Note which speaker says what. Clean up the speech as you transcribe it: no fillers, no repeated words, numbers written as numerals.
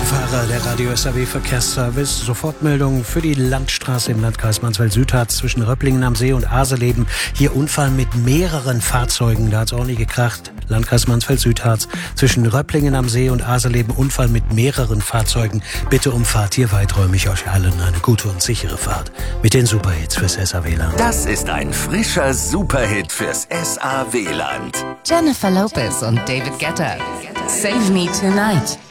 Speaker 1: Autofahrer, der Radio SAW Verkehrsservice. Sofortmeldung für die Landstraße im Landkreis Mansfeld-Südharz zwischen Röpplingen am See und Aseleben. Hier Unfall mit mehreren Fahrzeugen, da hat es ordentlich gekracht. Landkreis Mansfeld-Südharz zwischen Röpplingen am See und Aseleben, Unfall mit mehreren Fahrzeugen. Bitte umfahrt hier weiträumig euch allen eine gute und sichere Fahrt mit den Superhits fürs SAW-Land.
Speaker 2: Das ist ein frischer Superhit fürs SAW-Land.
Speaker 3: Jennifer Lopez und David Guetta. Save Me Tonight.